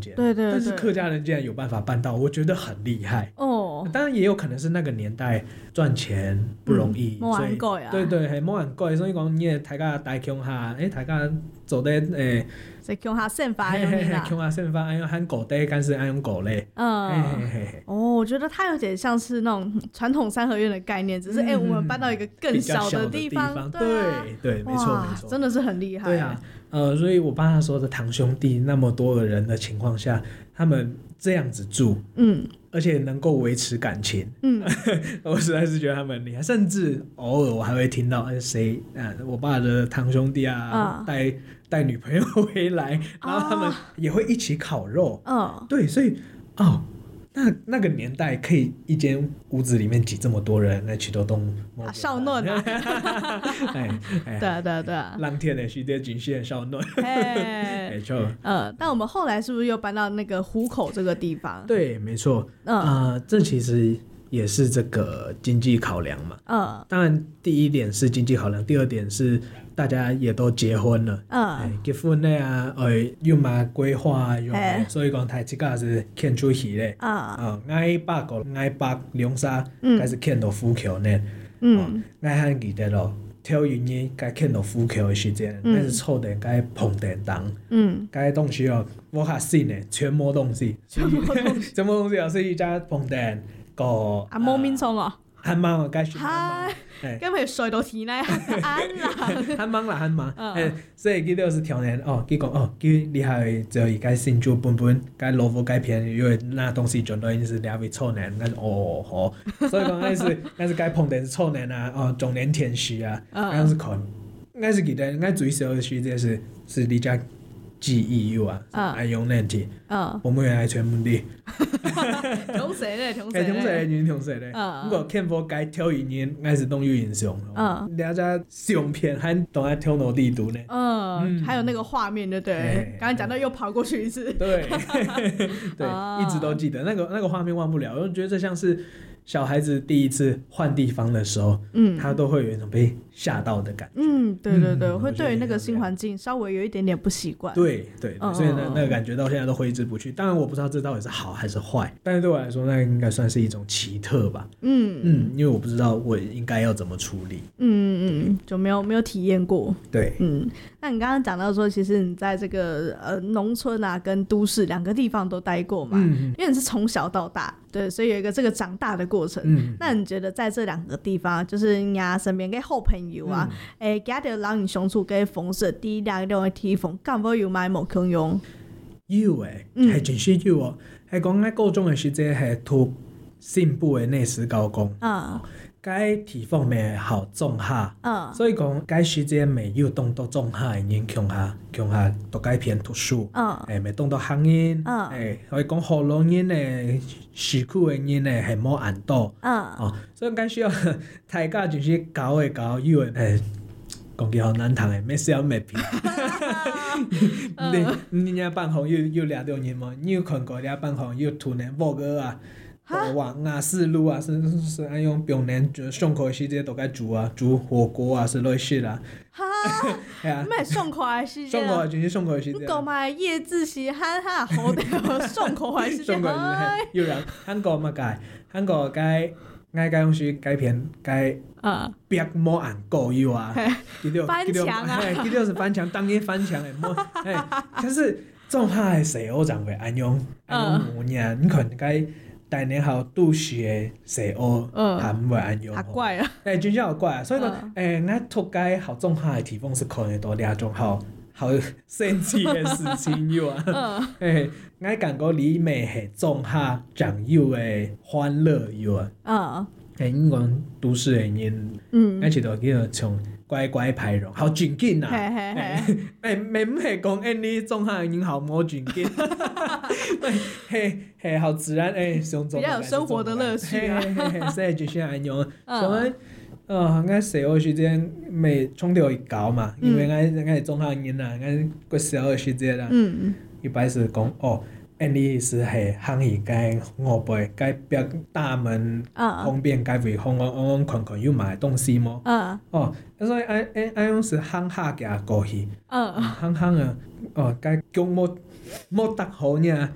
间， 对对对， 但是客家人竟然有办法办到，我觉得很厉害哦。 当然也有可能是那个年代赚钱不容易， 没人贵啊， 对对，系没人贵，所以讲你的大家大乡下，大家做的所以乡下宪法有嘿你啦， 乡下宪法按用喊狗的，但是按用狗类， 我觉得它有点像是那种传统三合院的概念，只是我们搬到一个更小的地方， 对，没错没错， 真的是很厉害， 对啊，所以我爸他说的堂兄弟那么多个人的情况下，他们这样子住，而且能够维持感情，我实在是觉得他们很厉害，甚至偶尔我还会听到谁我爸的堂兄弟啊带女朋友回来，然后他们也会一起烤肉，对，所以那个年代可以一间屋子里面挤这么多人来取得动少嫩啊，对， 浪天的时代仅限少嫩，没错。 但我们后来是不是又搬到那个湖口这个地方？ 对，没错。这其实也是这个经济考量嘛。当然第一点是经济考量，第二点是大家也都结婚了，结婚了啊，又嘛规划所以讲台这个是欠出去嘞，挨北个挨北龙沙，该是欠到富桥呢，挨汉记得咯。挑原因该欠到富桥的时间，该是错的该碰电当，该东西我较信的全部东西，全部东西是一家碰电个冇面冲哦。 汉芒啊，该是汉芒， 咁咪水到天咧， 汉芒啦，汉芒，所以佢都是条年佢讲佢厉害就伊该新竹本该萝卜该便宜，因为那东西全都已经是两位臭年，好，所以讲那是该碰的是臭年啊，中年天时啊，那是可能，那是记得，那最少的时间是你家记忆有爱用那题，我们原来全部的。 同谁嘞？ 同谁嘞？不过看无该挑语言，还是都有印象。人家相片还都爱挑脑地图呢。 还有那个画面，对不对？刚刚讲到又跑过去一次。 对，一直都记得那个画面忘不了。我觉得这像是小孩子第一次换地方的时候，他都会有一种被吓到的感觉。 对，会对于那个新环境稍微有一点点不习惯。 对，所以那个感觉到现在都挥之不去。当然我不知道这到底是好还是坏，但是对我来说，那应该算是一种奇特吧。因为我不知道我应该要怎么处理。 就没有体验过。 对， 那你刚刚讲到说，其实你在这个农村啊跟都市两个地方都待过嘛，因为你是从小到大，对，所以有一个这个长大的过程。那你觉得在这两个地方，就是你身边的好朋友啊，家的人人相处跟方式，第两个地方，敢不有买无共用？ 有係真是有哦。係講喺高中嘅時節係讀新部嘅內史高工，該地方咪好種下，所以講該時節咪要動到種下嘅人強下讀該篇讀書，咪動到行人，可以講好多人嘅市區嘅人咧係冇按到，所以該需要大家就是搞有嘅講句好難聽嘅，咩笑咩皮。你家辦行有掠到人嗎？你有看過你辦行有突然某個往四路啊，是按用表年就上課時節都該煮火鍋啊，是類似啦。 係啊，咩上課的時節？ 就是上課的時節。 你講埋夜自習喊好的上課的時節。 有人韓國嘛該愛用是該片該壁冇按夠有啊， 翻牆啊， 佢就是翻牆，當然翻牆誒，可是種下的時候長會按用模樣，你看該大年後都市的時候還唔會按用， 好怪啊， 真係好怪啊，所以講我讀該好種下的地方是可能多兩種好神奇的事情有啊，我感覺裡面係種下長有的歡樂有啊，因為都市的人，我知道叫從乖乖排容，好準緊啊，唔係講你種下的人好冇準緊，係好自然比較有生活的樂趣啊， 所以就先按用，所以。我小嘅時陣咪衝到去搞嘛，因為我係中下人啦，我個小嘅時陣啦，一般是講你是係行業該我背該壁大門方便該為我看有買東西麼？所以我用是行下嘅過去，行啊，該講冇得好呢，